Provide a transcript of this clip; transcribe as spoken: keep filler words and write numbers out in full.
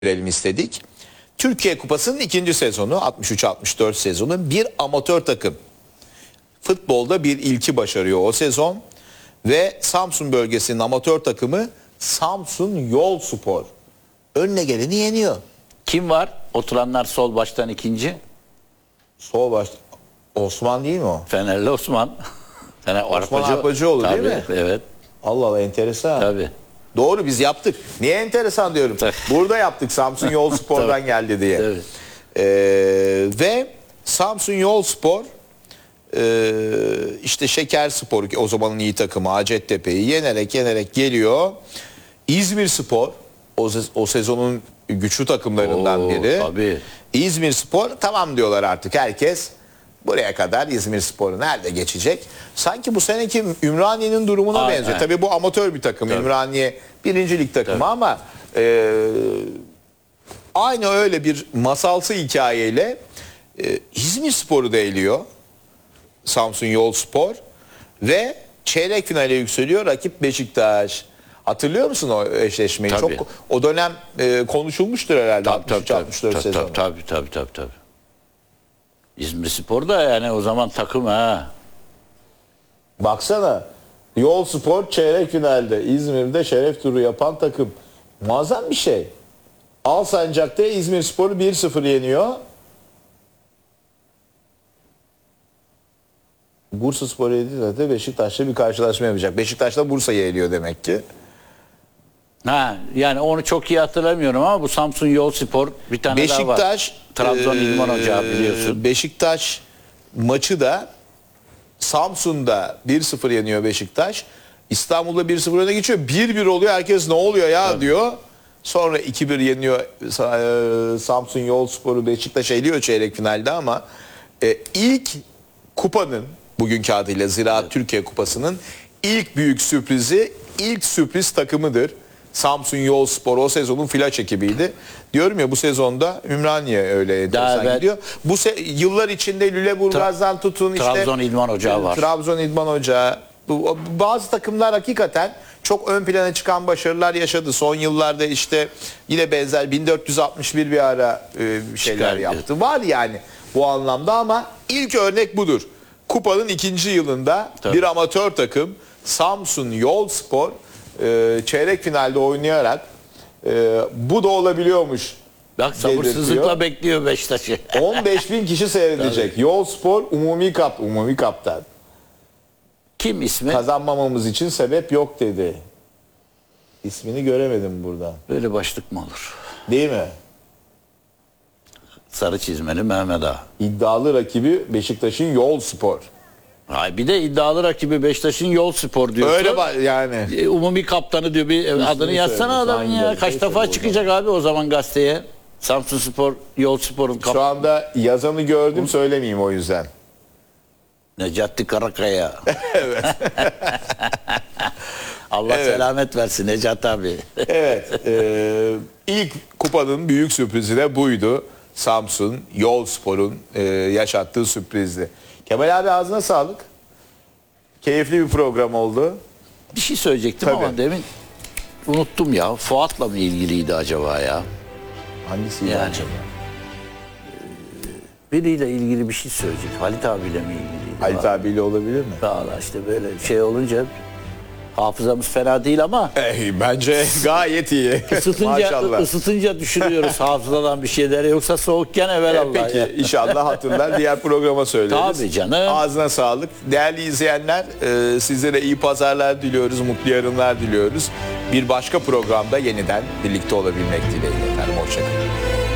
verelim istedik. Türkiye Kupası'nın ikinci sezonu, altmış üç altmış dört sezonu, bir amatör takım. Futbolda bir ilki başarıyor o sezon ve Samsun bölgesinin amatör takımı Samsun Yolspor önüne geleni yeniyor. Kim var? Oturanlar sol baştan ikinci. Sol baş Osman değil mi o? Fenerli Osman. Fener Osman Arpacıoğlu değil mi? Evet. Allah Allah, enteresan. Tabii. Doğru, biz yaptık. Niye enteresan diyorum. Burada yaptık, Samsun Yolspor'dan geldi diye. Tabii. Ee, ve Samsun Yolspor e, işte Şekerspor, o zamanın iyi takımı Hacettepe'yi yenerek yenerek geliyor. İzmirspor o, o sezonun güçlü takımlarından Oo, biri. tabii. İzmirspor tamam diyorlar artık herkes. Buraya kadar İzmirspor'u nerede geçecek? Sanki bu seneki Ümraniye'nin durumuna Aynen. benziyor. Tabii bu amatör bir takım. Tabii. Ümraniye birinci lig takımı Tabii. ama e, aynı öyle bir masalsı hikayeyle e, İzmirspor'u da eliyor. Samsun Yolspor ve çeyrek finale yükseliyor. Rakip Beşiktaş. Hatırlıyor musun o eşleşmeyi? Tabii. Çok o dönem e, konuşulmuştur herhalde. Tabii altmış üç tabii altmış dört tabii, sezonu. tabii tabii tabii tabii tabii. İzmirspor da yani o zaman takım ha. Baksana, Yolspor çeyrek finalde İzmir'de şeref turu yapan takım. Muazzam bir şey. Alsancak'ta İzmirspor'u bir sıfır yeniyor. Bursaspor yediğinde de Beşiktaş'la bir karşılaşma yapacak. Beşiktaş'la Bursa'yı eliyor demek ki. Ha yani onu çok iyi hatırlamıyorum ama bu Samsun Yolspor bir tane daha var. Beşiktaş Trabzon e, İlman Ocağı biliyorsun. Beşiktaş maçı da Samsun'da bir sıfır yeniyor Beşiktaş. İstanbul'da bir sıfır öne geçiyor. bir bir oluyor. Herkes ne oluyor ya evet. diyor. Sonra iki bir yeniyor e, Samsun Yolspor'u, Beşiktaş eliyor çeyrek finalde ama e, ilk kupanın, bugünkü adıyla Ziraat evet. Türkiye Kupası'nın ilk büyük sürprizi, ilk sürpriz takımıdır. Samsun Yolspor o sezonun flash ekibiydi. Diyorum ya, bu sezonda Ümraniye öyle enteresan evet. gidiyor. Bu yıllar içinde Lüleburgaz'dan tutun işte Trabzon İdman Ocağı var. Trabzon İdman Ocağı. Bu, bazı takımlar hakikaten çok ön plana çıkan başarılar yaşadı. Son yıllarda işte yine benzer bin dört yüz altmış bir bir ara e, şeyler Çıkar, yaptı. Evet. Var yani bu anlamda ama ilk örnek budur. Kupanın ikinci yılında Tabii. bir amatör takım Samsun Yolspor e, çeyrek finalde oynayarak e, bu da olabiliyormuş. Bak sabırsızlıkla bekliyor Beşiktaş'ı. on beş bin kişi seyredecek. Yolspor Umumi Kap, Umumi Kaptan. Kim ismi? Kazanmamamız için sebep yok dedi. İsmini göremedim burada. Böyle başlık mı olur? Değil mi? Sarı çizmeli Mehmet Ağa. İddialı rakibi Beşiktaş'ın Yolspor. Ay bir de iddialı rakibi Beşiktaş'ın Yolspor diyorsun. Öyle yani. E, umumi kaptanı diyor, bir İsmini adını yazsana adamın ya. Kaç defa çıkacak abi o zaman gazeteye? Samsunspor, Yolspor'un kaptanı. Şu anda yazanı gördüm, söylemeyeyim o yüzden. Necati Karakaya. Evet. Allah evet. selamet versin Necati abi. Evet. E, ilk kupanın büyük sürprizi de buydu. Samsun Yolspor'un e, yaşattığı sürprizdi. Kemal abi, ağzına sağlık. Keyifli bir program oldu. Bir şey söyleyecektim Tabii. ama demin unuttum ya. Fuat'la mı ilgiliydi acaba ya? Hangisiydi yani, acaba? Biriyle ilgili bir şey söyleyecek. Halit abiyle mi ilgiliydi? Halit abiyle olabilir mi? Valla işte böyle şey olunca hafızamız fena değil ama Ey, bence gayet iyi. Isıtınca, ısıtınca düşürüyoruz hafızadan bir şeyleri. Yoksa soğukken evvelallah. E, peki ya. İnşallah hatırlar, diğer programa söyleriz. Tabii canım. Ağzına sağlık. Değerli izleyenler, e, sizlere iyi pazarlar diliyoruz, mutlu yarınlar diliyoruz. Bir başka programda yeniden birlikte olabilmek dileğiyle efendim. Hoşçakalın.